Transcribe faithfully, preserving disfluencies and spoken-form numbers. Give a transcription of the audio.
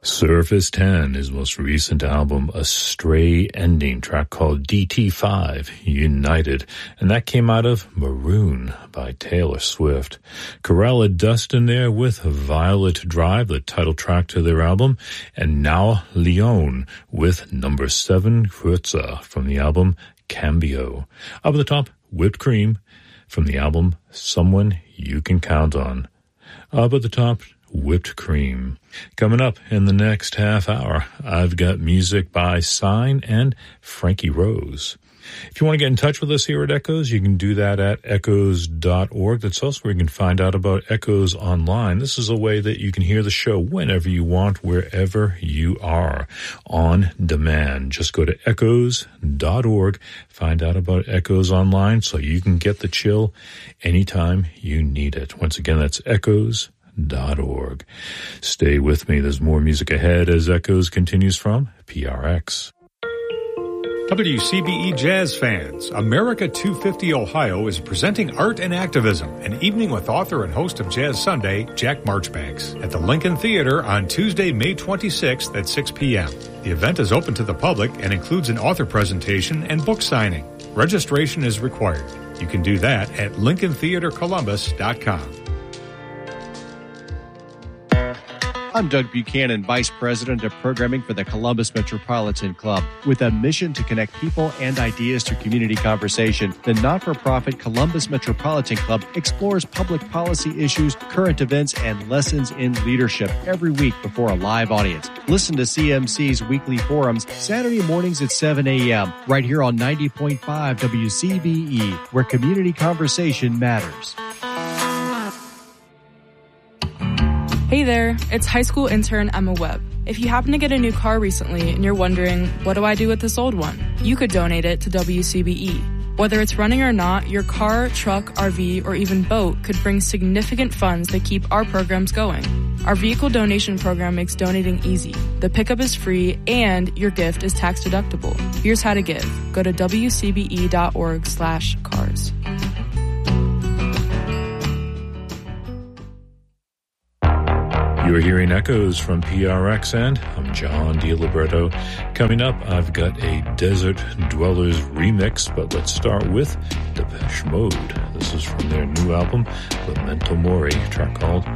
Surface ten, his most recent album, A Stray Ending, track called D T five, United, and that came out of Maroon by Taylor Swift. Corella Dustin there with Violet Drive, the title track to their album, and now Leon with number seven, Kreutzer, from the album Cambio. Up at the top, Whipped Cream, from the album Someone You Can Count On. Up at the top, Whipped Cream. Coming up in the next half hour, I've got music by Sign and Frankie Rose. If you want to get in touch with us here at Echoes, you can do that at echoes dot org. That's also where you can find out about Echoes Online. This is a way that you can hear the show whenever you want, wherever you are, on demand. Just go to echoes dot org, find out about Echoes Online so you can get the chill anytime you need it. Once again, that's echoes dot org. Stay with me. There's more music ahead as Echoes continues from P R X. W C B E Jazz fans, America two fifty Ohio is presenting Art and Activism, an evening with author and host of Jazz Sunday, Jack Marchbanks, at the Lincoln Theater on Tuesday, May twenty-sixth at six p.m. The event is open to the public and includes an author presentation and book signing. Registration is required. You can do that at lincoln theater columbus dot com. I'm Doug Buchanan, Vice President of Programming for the Columbus Metropolitan Club. With a mission to connect people and ideas to community conversation, the not-for-profit Columbus Metropolitan Club explores public policy issues, current events, and lessons in leadership every week before a live audience. Listen to C M C's weekly forums Saturday mornings at seven a.m. right here on ninety point five W C B E, where community conversation matters. Hey there, it's high school intern Emma Webb. If you happen to get a new car recently and you're wondering, what do I do with this old one? You could donate it to W C B E. Whether it's running or not, your car, truck, R V, or even boat could bring significant funds that keep our programs going. Our vehicle donation program makes donating easy. The pickup is free and your gift is tax deductible. Here's how to give. Go to W C B E dot org slash cars. You're hearing Echoes from P R X, and I'm John DiLiberto. Coming up, I've got a Desert Dwellers remix, but let's start with Depeche Mode. This is from their new album, Memento Mori, a track called